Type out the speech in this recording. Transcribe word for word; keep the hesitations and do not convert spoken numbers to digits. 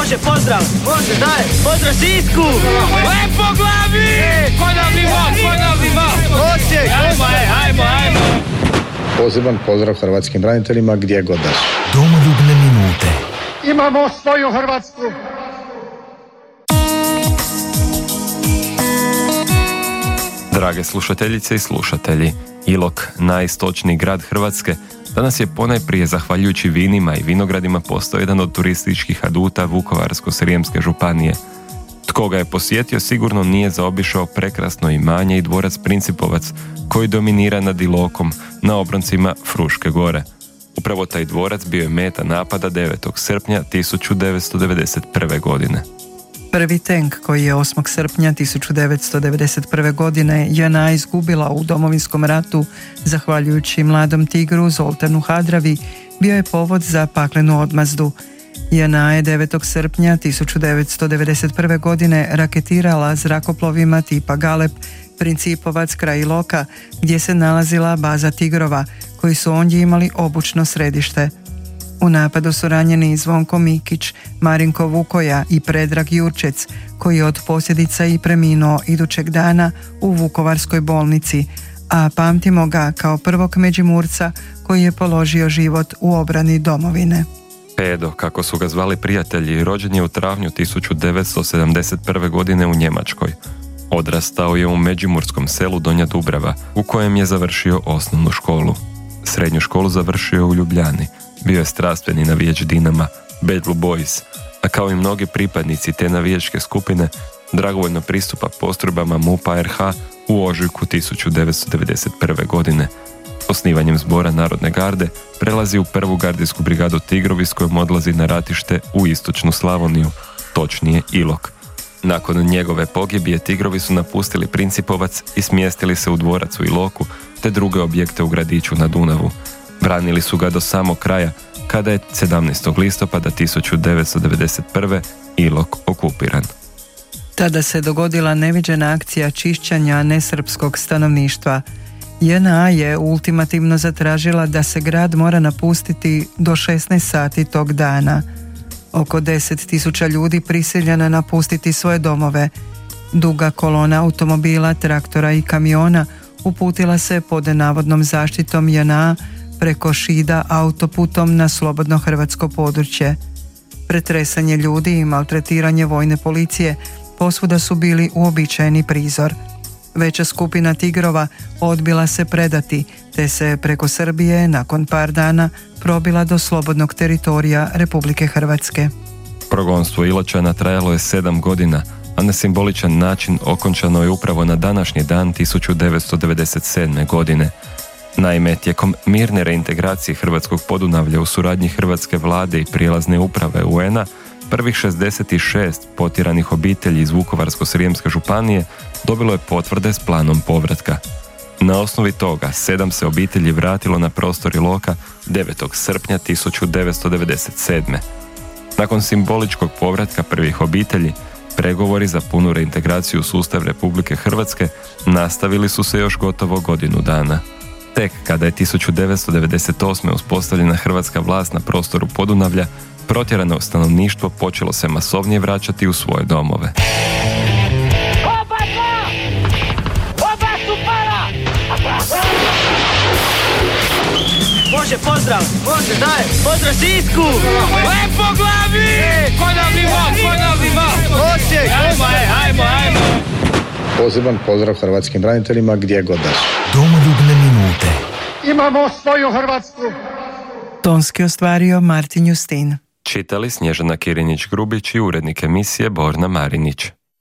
Može, pozdrav! Može, daj! Pozdrav Sisku! Lepo glavi! Ponovni mod, ponovni mod! Osijek! Ajmo, ajmo, ajmo! Poseban pozdrav hrvatskim braniteljima gdje god da su. Domoljubne minute. Imamo svoju Hrvatsku! Drage slušateljice i slušatelji, Ilok, najistočniji grad Hrvatske, danas je ponajprije zahvaljujući vinima i vinogradima postao jedan od turističkih aduta Vukovarsko-srijemske županije. Tko ga je posjetio sigurno nije zaobišao prekrasno imanje i dvorac Principovac koji dominira nad Ilokom na obroncima Fruške gore. Upravo taj dvorac bio je meta napada devetog srpnja tisuću devetsto devedeset prve. godine. Prvi tenk koji je osmog srpnja tisuću devetsto devedeset prve. godine J N A izgubila u Domovinskom ratu zahvaljujući mladom tigru Zoltanu Hadravi bio je povod za paklenu odmazdu. J N A je devetog srpnja tisuću devetsto devedeset prve. godine raketirala zrakoplovima tipa Galeb Principovac kraj Iloka gdje se nalazila baza tigrova koji su ondje imali obučno središte. U napadu su ranjeni Zvonko Mikić, Marinko Vukoja i Predrag Jurčec, koji je od posljedica i preminuo idućeg dana u Vukovarskoj bolnici, a pamtimo ga kao prvog Međimurca koji je položio život u obrani domovine. Pedo, kako su ga zvali prijatelji, rođen je u travnju tisuću devetsto sedamdeset prve. godine u Njemačkoj. Odrastao je u međimurskom selu Donja Dubrava, u kojem je završio osnovnu školu. Srednju školu završio u Ljubljani. Bio je strastveni navijač Dinama, Bad Blue Boys, a kao i mnogi pripadnici te navijačke skupine, dragovoljno pristupa postrojbama M U P-a R H u ožujku tisuću devetsto devedeset prve. godine. Osnivanjem zbora Narodne garde prelazi u prvu gardijsku brigadu Tigrovi s kojom odlazi na ratište u istočnu Slavoniju, točnije Ilok. Nakon njegove pogibije Tigrovi su napustili Principovac i smjestili se u dvorac u Iloku te druge objekte u gradiću na Dunavu. Branili su ga do samog kraja, kada je sedamnaestog listopada tisuću devetsto devedeset prve. Ilok okupiran. Tada se dogodila neviđena akcija čišćanja nesrpskog stanovništva. J N A je ultimativno zatražila da se grad mora napustiti do šesnaest sati tog dana. Oko deset tisuća ljudi prisiljeno napustiti svoje domove. Duga kolona automobila, traktora i kamiona uputila se pod navodnom zaštitom J N A preko Šida autoputom na slobodno hrvatsko područje. Pretresanje ljudi i maltretiranje vojne policije posvuda su bili uobičajeni prizor. Veća skupina tigrova odbila se predati, te se preko Srbije nakon par dana probila do slobodnog teritorija Republike Hrvatske. Progonstvo Iločana trajalo je sedam godina, a na simboličan način okončano je upravo na današnji dan tisuću devetsto devedeset sedme. godine. Naime, tijekom mirne reintegracije Hrvatskog Podunavlja u suradnji Hrvatske vlade i prijelazne uprave U N-a, prvih šezdeset šest potjeranih obitelji iz Vukovarsko-srijemske županije dobilo je potvrde s planom povratka. Na osnovi toga, sedam se obitelji vratilo na prostor Iloka devetog srpnja tisuću devetsto devedeset sedme. Nakon simboličkog povratka prvih obitelji, pregovori za punu reintegraciju u sustav Republike Hrvatske nastavili su se još gotovo godinu dana. Tek kada je tisuću devetsto devedeset osme. uspostavljena hrvatska vlast na prostoru Podunavlja, protjerano stanovništvo počelo se masovnije vraćati u svoje domove. Oba dva! Oba su pala! Može, pozdrav! Može, daj! Pozdrav Sisku! Lepo glavi! Ponovni mod, ponovni mod! Osijek! Ajmo, ajmo, ajmo! Poseban pozdrav hrvatskim braniteljima gdje god da su. Domoljubne minute. Imamo svoju Hrvatsku! Tonski ostvario Martin Justin. Čitali Snježana Kirinić-Grubić i urednik emisije Borna Marinić.